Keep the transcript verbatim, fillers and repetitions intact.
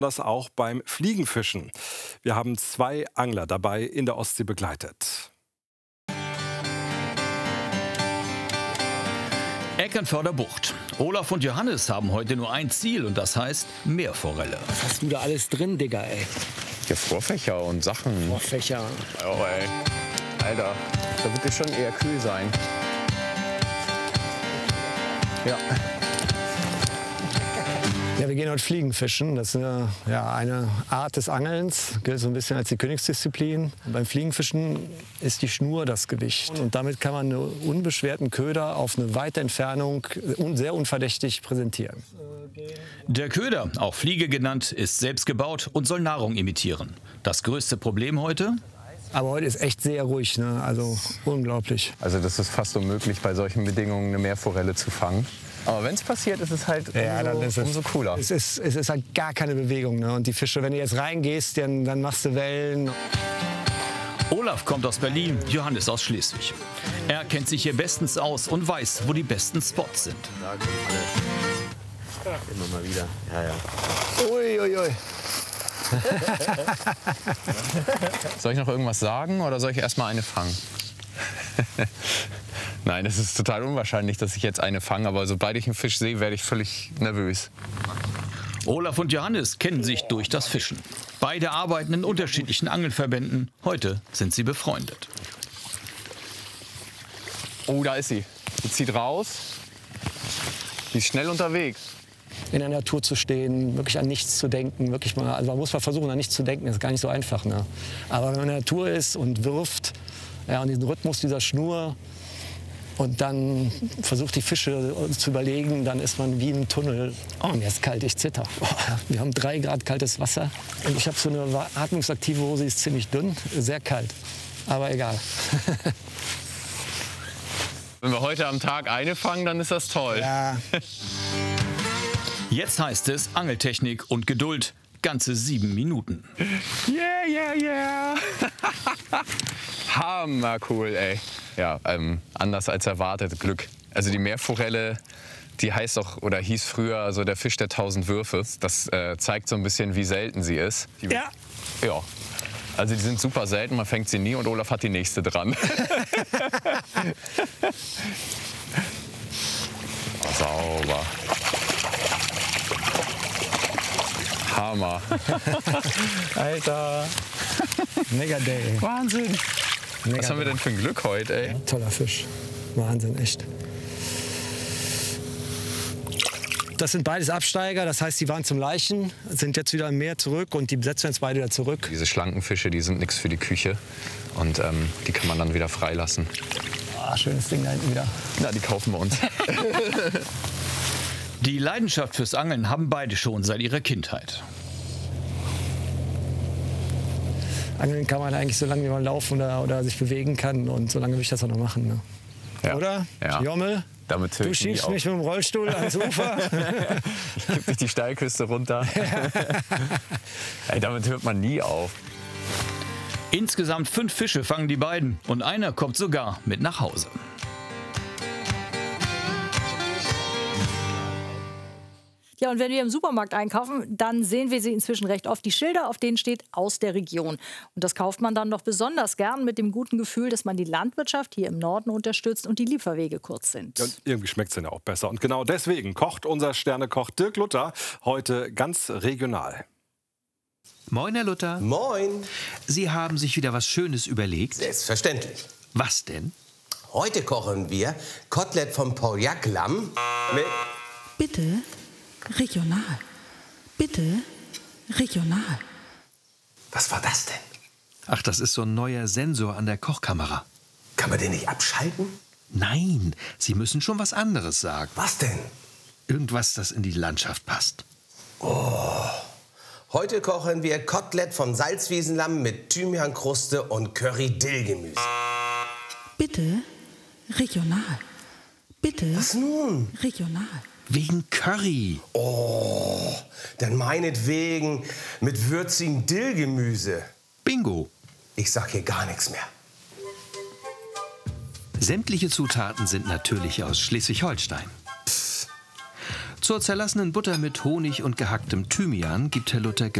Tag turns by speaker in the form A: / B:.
A: Das auch beim Fliegenfischen. Wir haben zwei Angler dabei in der Ostsee begleitet.
B: Eckernförder Bucht. Olaf und Johannes haben heute nur ein Ziel und das heißt Meerforelle.
C: Was hast du da alles drin, Digga, ey?
D: Ja, Vorfächer und Sachen.
C: Vorfächer.
D: Oh, ey. Alter, da wird es schon eher kühl sein. Ja.
C: Ja, wir gehen heute Fliegenfischen. Das ist eine, ja, eine Art des Angelns, gilt so ein bisschen als die Königsdisziplin. Und beim Fliegenfischen ist die Schnur das Gewicht. Und damit kann man einen unbeschwerten Köder auf eine weite Entfernung sehr unverdächtig präsentieren.
B: Der Köder, auch Fliege genannt, ist selbst gebaut und soll Nahrung imitieren. Das größte Problem heute?
C: Aber heute ist echt sehr ruhig, ne? Also unglaublich.
D: Also das ist fast unmöglich, bei solchen Bedingungen eine Meerforelle zu fangen. Aber wenn es passiert, ist es halt
C: ja,
D: umso,
C: dann ist es,
D: umso cooler.
C: Es ist, es ist halt gar keine Bewegung. Ne? Und die Fische, wenn du jetzt reingehst, dann, dann machst du Wellen.
B: Olaf kommt aus Berlin, Johannes aus Schleswig. Er kennt sich hier bestens aus und weiß, wo die besten Spots sind.
E: Da kommen alle. Immer mal wieder. Ja, ja.
C: Ui, ui, ui.
D: Soll ich noch irgendwas sagen oder soll ich erst mal eine fangen? Nein, es ist total unwahrscheinlich, dass ich jetzt eine fange, aber sobald ich einen Fisch sehe, werde ich völlig nervös.
B: Olaf und Johannes kennen sich durch das Fischen. Beide arbeiten in unterschiedlichen Angelverbänden. Heute sind sie befreundet.
D: Oh, da ist sie. Die zieht raus. Die ist schnell unterwegs.
C: In der Natur zu stehen, wirklich an nichts zu denken, wirklich mal, also man muss mal versuchen, an nichts zu denken, das ist gar nicht so einfach. Ne? Aber wenn man in der Natur ist und wirft, ja, und diesen Rhythmus dieser Schnur und dann versucht, die Fische zu überlegen, dann ist man wie im Tunnel. Oh, mir ist kalt, ich zitter. Oh, wir haben drei Grad kaltes Wasser und ich habe so eine atmungsaktive Hose, die ist ziemlich dünn, sehr kalt, aber egal.
D: Wenn wir heute am Tag eine fangen, dann ist das toll.
C: Ja.
B: Jetzt heißt es Angeltechnik und Geduld. Ganze sieben Minuten.
D: Yeah, yeah, yeah. Hammer cool, ey. Ja, ähm, anders als erwartet, Glück. Also die Meerforelle, die heißt auch oder hieß früher also der Fisch der tausend Würfe. Das äh, zeigt so ein bisschen, wie selten sie ist. Die,
C: Ja.
D: Ja. Also die sind super selten, man fängt sie nie und Olaf hat die nächste dran. Oh, sauber. Hammer.
C: Alter. Mega Day.
D: Wahnsinn.
C: Mega
D: Was haben wir denn für ein Glück heute, ey?
C: Toller Fisch. Wahnsinn, echt. Das sind beides Absteiger, das heißt, die waren zum Laichen, sind jetzt wieder im Meer zurück und die setzen jetzt beide wieder zurück.
D: Diese schlanken Fische, die sind nichts für die Küche und ähm, die kann man dann wieder freilassen.
C: Ah, schönes Ding da hinten wieder.
D: Na, die kaufen wir uns.
B: Die Leidenschaft fürs Angeln haben beide schon seit ihrer Kindheit.
C: Angeln kann man eigentlich so lange, wie man laufen oder, oder sich bewegen kann und so lange will ich das auch noch machen. Ne?
D: Ja.
C: Oder?
D: Ja.
C: Jommel?
D: Damit höre
C: Du
D: ich nie
C: schiebst
D: auf.
C: mich mit dem Rollstuhl ans Ufer.
D: Ich kipp dich die Steilküste runter. Ey, damit hört man nie auf.
B: Insgesamt fünf Fische fangen die beiden und einer kommt sogar mit nach Hause.
F: Ja, und wenn wir im Supermarkt einkaufen, dann sehen wir sie inzwischen recht oft. Die Schilder, auf denen steht aus der Region. Und das kauft man dann noch besonders gern mit dem guten Gefühl, dass man die Landwirtschaft hier im Norden unterstützt und die Lieferwege kurz sind.
A: Ja, und irgendwie schmeckt es dann ja auch besser. Und genau deswegen kocht unser Sternekoch Dirk Luther heute ganz regional.
G: Moin, Herr Luther.
E: Moin.
G: Sie haben sich wieder was Schönes überlegt.
E: Selbstverständlich.
G: Was denn?
E: Heute kochen wir Kotelett vom Pauillac-Lamm mit...
H: Bitte regional. Bitte regional.
E: Was war das denn?
G: Ach, das ist so ein neuer Sensor an der Kochkamera.
E: Kann man den nicht abschalten?
G: Nein, Sie müssen schon was anderes sagen.
E: Was denn?
G: Irgendwas, das in die Landschaft passt.
E: Oh. Heute kochen wir Kotelett vom Salzwiesenlamm mit Thymiankruste und Curry-Dill-Gemüse.
H: Bitte regional. Bitte
E: Was nun?
H: regional.
G: Wegen Curry.
E: Oh, dann meinetwegen mit würzigem Dillgemüse.
G: Bingo.
E: Ich sag hier gar nichts mehr.
G: Sämtliche Zutaten sind natürlich aus Schleswig-Holstein. Zur zerlassenen Butter mit Honig und gehacktem Thymian gibt Herr Luther